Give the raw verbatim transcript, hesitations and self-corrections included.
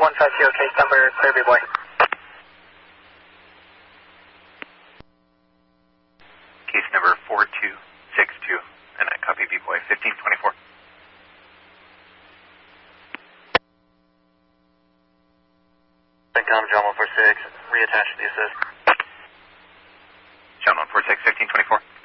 one five zero, case number, clear B-boy. Case number four two six two, and I copy B-boy fifteen twenty-four. Income, John one four six, reattach to the assist. John one four six, fifteen twenty-four.